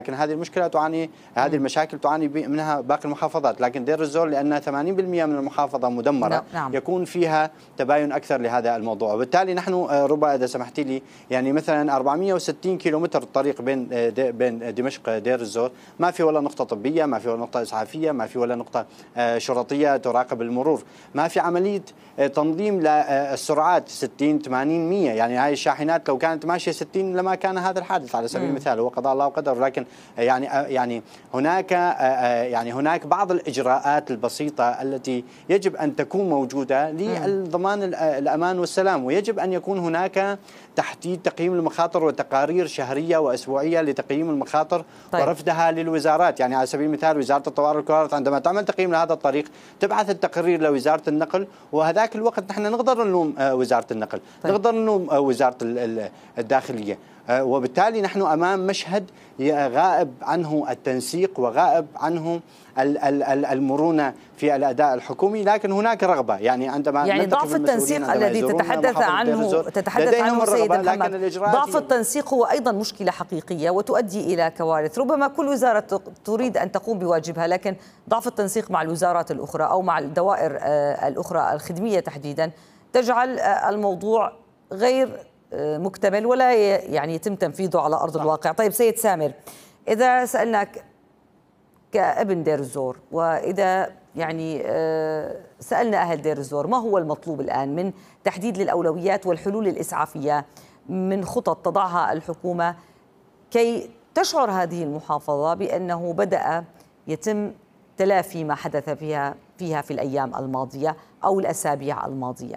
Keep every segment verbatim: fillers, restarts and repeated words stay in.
لكن هذه المشكلة تعاني هذه المشاكل تعاني منها باقي المحافظات، لكن دير الزور لأنها ثمانين بالمئة من المحافظة مدمرة نعم. يكون فيها تباين أكثر لهذا الموضوع، وبالتالي نحن ربما إذا سمحت لي يعني مثلا أربعمئة وستين كيلومتر الطريق بين بين دمشق دير الزور ما في ولا نقطة طبية، ما في ولا نقطة إسعافية، ما في ولا نقطة شرطية تراقب المرور، ما في عملية تنظيم للسرعات ستين ثمانين مئة، يعني هاي الشاحنات لو كانت ماشية ستين لما كان هذا الحادث على سبيل المثال، هو قضاء الله وقدر. لكن يعني يعني هناك يعني هناك بعض الإجراءات البسيطة التي يجب أن تكون موجودة لضمان الأمان والسلام، ويجب أن يكون هناك تحديد تقييم المخاطر وتقارير شهرية وأسبوعية لتقييم المخاطر طيب. ورفدها للوزارات. يعني على سبيل المثال وزارة الطوارئ والكوارث عندما تعمل تقييم لهذا الطريق تبعث التقرير لوزارة النقل، وهذاك الوقت نحن نقدر نلوم وزارة النقل طيب. نقدر نلوم وزارة الداخلية، وبالتالي نحن أمام مشهد غائب عنه التنسيق وغائب عنه المرونة في الأداء الحكومي، لكن هناك رغبة. يعني عندما يعني ضعف التنسيق الذي تتحدث عنه تتحدث عنه سيد محمد، ضعف التنسيق هو أيضا مشكلة حقيقية وتؤدي إلى كوارث. ربما كل وزارة تريد أن تقوم بواجبها، لكن ضعف التنسيق مع الوزارات الأخرى أو مع الدوائر الأخرى الخدمية تحديدا تجعل الموضوع غير مكتمل ولا يعني يتم تنفيذه على أرض الواقع. طيب سيد سامر، إذا سألناك كابن دير الزور، وإذا يعني سألنا أهل دير الزور، ما هو المطلوب الآن من تحديد للأولويات والحلول الإسعافية من خطط تضعها الحكومة كي تشعر هذه المحافظة بأنه بدأ يتم تلافي ما حدث فيها فيها في الأيام الماضية أو الأسابيع الماضية؟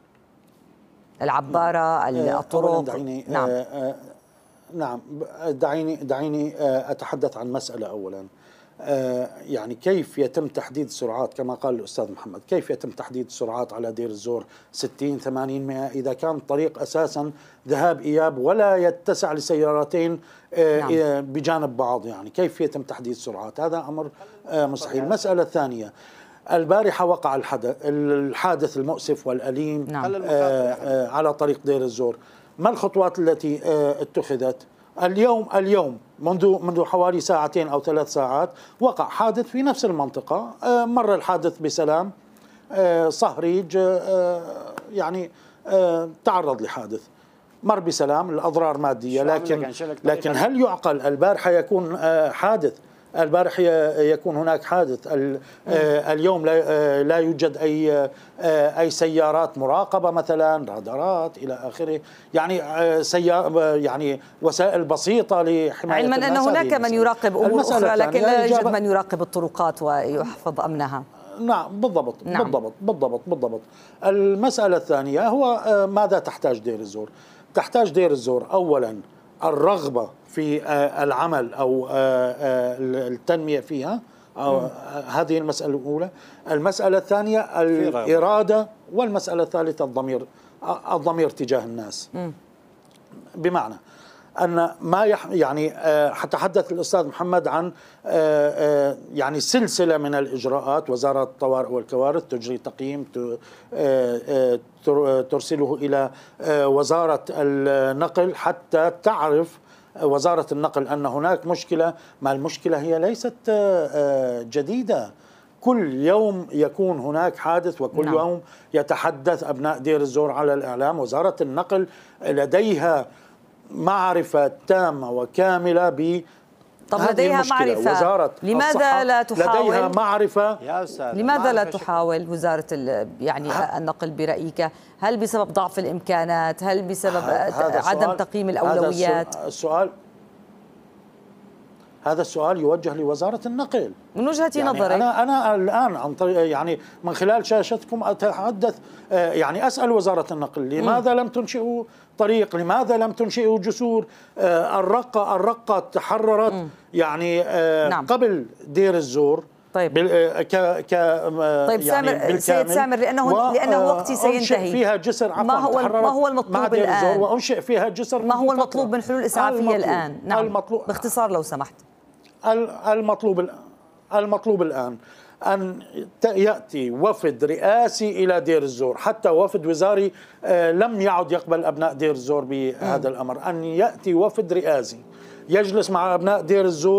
العبارة، الطرق. دعيني نعم آه نعم دعيني دعيني أتحدث عن مسألة أولا. آه يعني كيف يتم تحديد السرعات كما قال الأستاذ محمد؟ كيف يتم تحديد السرعات على دير الزور ستين ثمانين مئة إذا كان الطريق أساسا ذهاب إياب ولا يتسع لسيارتين آه نعم. بجانب بعض؟ يعني كيف يتم تحديد السرعات؟ هذا أمر آه مستحيل. المسألة الثانية، البارحة وقع الحدث الحادث المؤسف والأليم نعم. آه آه على طريق دير الزور. ما الخطوات التي آه اتخذت؟ اليوم اليوم منذ منذ حوالي ساعتين أو ثلاث ساعات وقع حادث في نفس المنطقة، آه مر الحادث بسلام، آه صهريج آه يعني آه تعرض لحادث، مر بسلام، الأضرار مادية، لكن لكن هل يعقل البارحة يكون آه حادث البارح يكون هناك حادث اليوم لا لا يوجد اي اي سيارات مراقبه مثلا، رادارات الى اخره، يعني سيار يعني وسائل بسيطه لحمايه علما الناس. ان هناك من يراقب امور اخرى لكن لا يوجد من يراقب الطرقات ويحفظ امنها. نعم بالضبط نعم. بالضبط بالضبط بالضبط. المساله الثانيه هو ماذا تحتاج دير الزور؟ تحتاج دير الزور اولا الرغبه في العمل أو التنمية فيها، أو هذه المسألة الأولى. المسألة الثانية الإرادة، والمسألة الثالثة الضمير الضمير تجاه الناس. بمعنى أن ما يح يعني حتحدث الأستاذ محمد عن يعني سلسلة من الإجراءات. وزارة الطوارئ والكوارث تجري تقييم ترسله إلى وزارة النقل حتى تعرف وزارة النقل أن هناك مشكلة. ما المشكلة هي ليست جديدة، كل يوم يكون هناك حادث وكل نعم. يوم يتحدث أبناء دير الزور على الإعلام. وزارة النقل لديها معرفة تامة وكاملة ب طب لديها معرفة، وزارة لماذا لا تحاول؟ لديها معرفة، لماذا لا تحاول وزارة يعني النقل برأيك؟ هل بسبب ضعف الإمكانات؟ هل بسبب عدم تقييم الأولويات؟ هذا السؤال هذا السؤال يوجه لوزارة النقل من وجهة يعني نظرك. أنا أنا الآن عن طريق يعني من خلال شاشتكم أتحدث، يعني أسأل وزارة النقل لماذا م. لم تنشئوا طريق؟ لماذا لم تنشئوا جسور؟ الرقة الرقة تحررت م. يعني نعم. قبل دير الزور. طيب ك ك طيب يعني سامر سيد سامر لأنه لأنه وقتي سينتهي. فيها جسر عفوا ما هو ما هو المطلوب الآن؟ وأنشئ فيها جسر. ما هو المطلوب من حلول إسعافية الآن؟ نعم المطلوب باختصار لو سمحت. المطلوب المطلوب الآن أن يأتي وفد رئاسي إلى دير الزور، حتى وفد وزاري لم يعد يقبل أبناء دير الزور بهذا الأمر. أن يأتي وفد رئاسي يجلس مع أبناء دير الزور